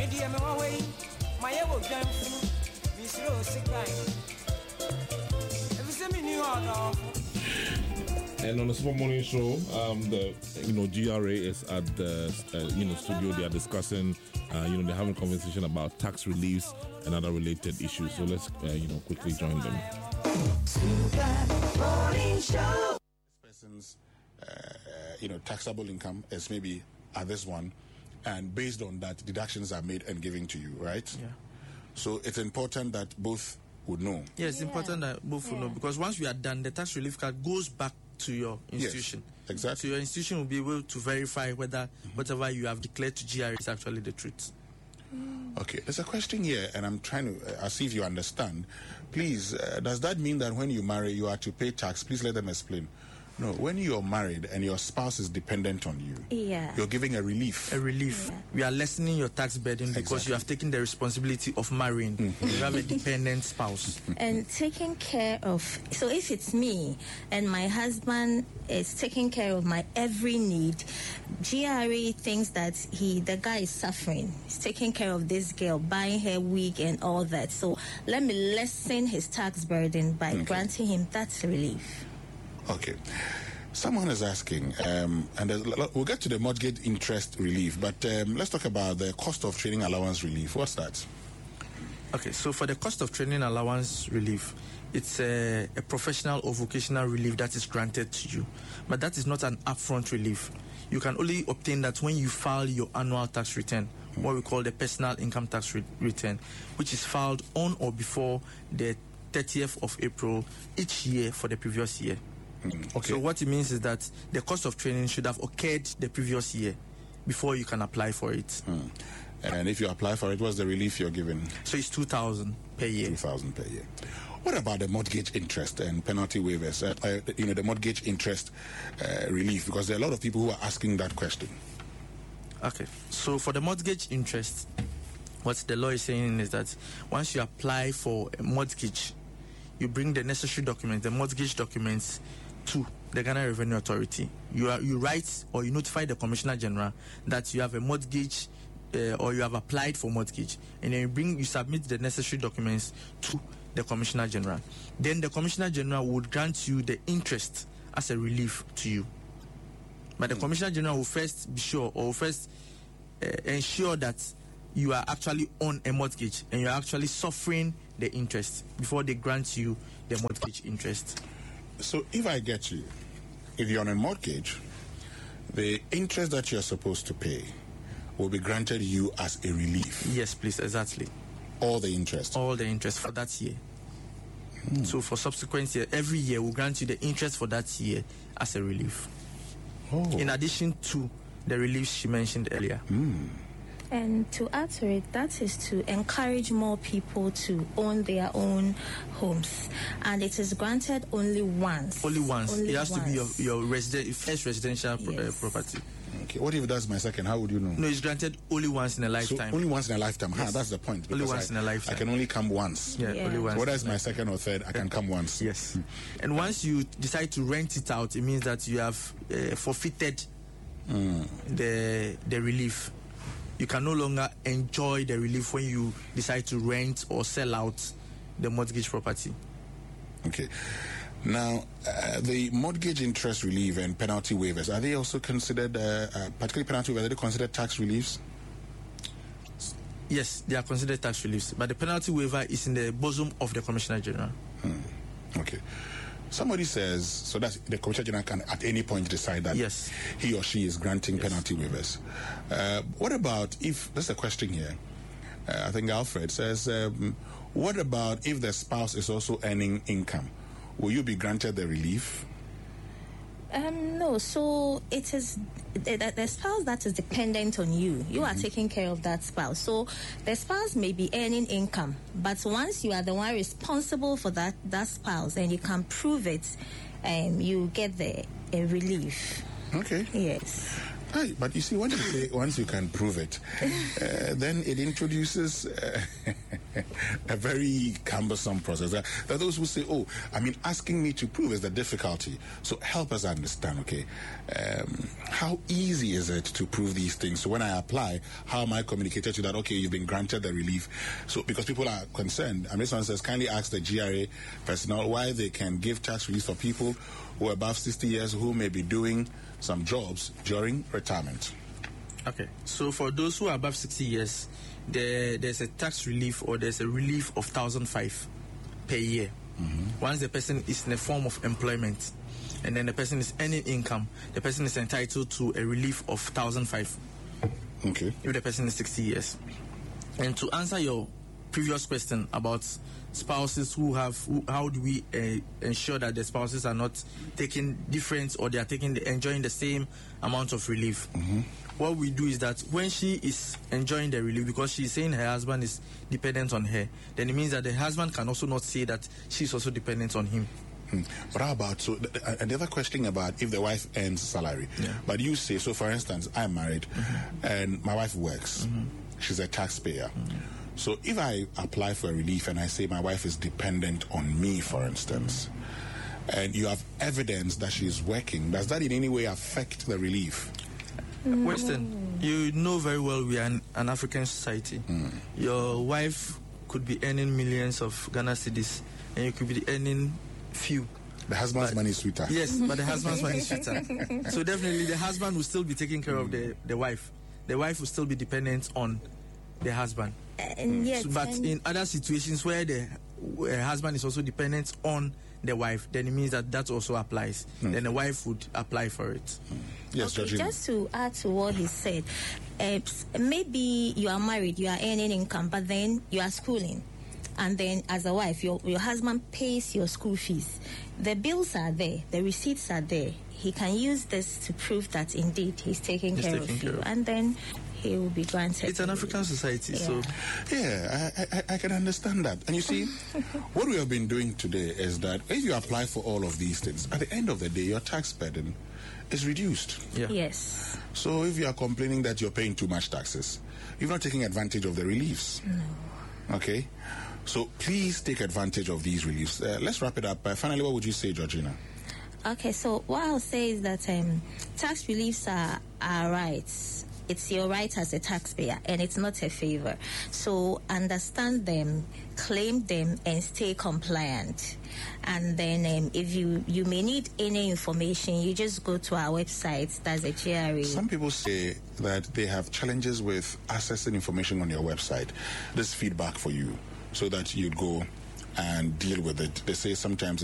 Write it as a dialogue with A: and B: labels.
A: Media me away. My ever jam through. Miss Rose every semi new order.
B: And on the Super Morning Show, the GRA is at the studio. They are discussing, they're having a conversation about tax reliefs and other related issues. So let's quickly join them.
C: Super Morning Show. This person's taxable income is maybe at this one, and based on that, deductions are made and given to you, right?
D: Yeah.
C: So it's important that both would know.
D: Yes, it's important that both would know, because once we are done, the tax relief card goes back to your institution.
C: Yes, exactly.
D: So your institution will be able to verify whether whatever you have declared to GRA is actually the truth.
C: Okay, there's a question here, and I'm trying to see if you understand. Please, does that mean that when you marry, you are to pay tax? Please let them explain. No, when you're married and your spouse is dependent on you, you're giving a relief.
D: A relief. Yeah. We are lessening your tax burden because you have taken the responsibility of marrying. You have a dependent spouse.
E: And taking care of, so if it's me and my husband is taking care of my every need, GRA thinks that the guy is suffering. He's taking care of this girl, buying her wig and all that. So let me lessen his tax burden by granting him that relief.
C: Okay. Someone is asking, and we'll get to the mortgage interest relief, but let's talk about the cost of training allowance relief. What's that?
D: Okay, so for the cost of training allowance relief, it's a professional or vocational relief that is granted to you. But that is not an upfront relief. You can only obtain that when you file your annual tax return, what we call the personal income tax return, which is filed on or before the 30th of April each year for the previous year.
C: Okay.
D: So what it means is that the cost of training should have occurred the previous year before you can apply for it.
C: And if you apply for it, what's the relief you're given?
D: So it's 2,000 per year.
C: 2,000 per year. What about the mortgage interest and penalty waivers? The mortgage interest relief, because there are a lot of people who are asking that question.
D: Okay. So for the mortgage interest, what the law is saying is that once you apply for a mortgage, you bring the necessary documents, the mortgage documents, to the Ghana Revenue Authority. You write or you notify the Commissioner General that you have a mortgage or you have applied for mortgage, and then you submit the necessary documents to the Commissioner General. Then the Commissioner General would grant you the interest as a relief to you. But the Commissioner General will first be sure or first ensure that you are actually on a mortgage and you are actually suffering the interest before they grant you the mortgage interest.
C: So if I get you, if you're on a mortgage, the interest that you're supposed to pay will be granted you as a relief.
D: Yes, please, exactly.
C: All the interest?
D: All the interest for that year. So for subsequent year, every year we'll grant you the interest for that year as a relief. In addition to the relief she mentioned earlier.
E: And to add to it, that is to encourage more people to own their own homes. And it is granted only once.
D: Only once. It has to be your first residential property.
C: Okay. What if that's my second? How would you know?
D: No, it's granted only once in a lifetime.
C: So only once in a lifetime.
D: Yes.
C: That's the point.
D: Only once in a lifetime.
C: I can only come once.
D: Yeah, only once.
C: Whether it's my second or third, I can come once.
D: Yes. And once you decide to rent it out, it means that you have forfeited the relief. You can no longer enjoy the relief when you decide to rent or sell out the mortgage property.
C: Okay. Now, the mortgage interest relief and penalty waivers, are they also considered, particularly penalty waivers, are they considered tax reliefs?
D: Yes, they are considered tax reliefs, but the penalty waiver is in the bosom of the Commissioner General.
C: Okay. Somebody says, so that the Commissioner General can at any point decide that he or she is granting penalty waivers. What about if, there's a question here, I think Alfred says, what about if the spouse is also earning income? Will you be granted the relief?
E: No, so it is the spouse that is dependent on you. You are taking care of that spouse. So the spouse may be earning income, but once you are the one responsible for that spouse and you can prove it, you get the relief.
C: Okay.
E: Yes.
C: Right, but you see, when you say once you can prove it, then it introduces a very cumbersome process. There are those who say, oh, I mean, asking me to prove is the difficulty. So help us understand, okay, how easy is it to prove these things? So when I apply, how am I communicated to that, okay, you've been granted the relief? So because people are concerned, and this one says, kindly ask the GRA personnel why they can give tax relief for people who are above 60 years who may be doing some jobs during retirement.
D: Okay, so for those who are above 60 years, there's a tax relief, or there's a relief of 1,005 per year. Once the person is in a form of employment, and then the person is earning income, the person is entitled to a relief of 1,005.
C: Okay.
D: If the person is 60 years. And to answer your previous question about spouses how do we ensure that the spouses are not taking different, or they are enjoying the same amount of relief? What we do is that when she is enjoying the relief, because she's saying her husband is dependent on her, then it means that the husband can also not say that she's also dependent on him.
C: But how about, so the other question about if the wife earns salary, but you say, so for instance, I'm married and my wife works, she's a taxpayer. So if I apply for a relief and I say my wife is dependent on me, for instance, and you have evidence that she's working, does that in any way affect the relief?
D: Weston, you know very well we are an African society. Your wife could be earning millions of Ghana cedis, and you could be earning few.
C: The husband's money is sweeter.
D: Yes, but the husband's money is sweeter. So definitely the husband will still be taking care of the wife. The wife will still be dependent on the husband.
E: Yes,
D: but in other situations where the husband is also dependent on the wife, then it means that also applies. Then the wife would apply for it.
C: Yes,
E: okay, just to add to what he said, maybe you are married, you are earning income, but then you are schooling. And then as a wife, your husband pays your school fees. The bills are there, the receipts are there. He can use this to prove that indeed he's taking care of you. And then he will be granted.
D: It's an African society, so...
C: Yeah, I can understand that. And you see, what we have been doing today is that if you apply for all of these things, at the end of the day, your tax burden is reduced.
D: Yeah.
E: Yes.
C: So if you are complaining that you're paying too much taxes, you're not taking advantage of the reliefs.
E: No.
C: Okay? So please take advantage of these reliefs. Let's wrap it up. Finally, what would you say, Georgina?
E: Okay, so what I'll say is that tax reliefs are rights. It's your right as a taxpayer, and it's not a favor. So understand them, claim them, and stay compliant. And then if you may need any information, you just go to our website. That's a GRA.
C: Some people say that they have challenges with accessing information on your website. This feedback for you, so that you go and deal with it. They say sometimes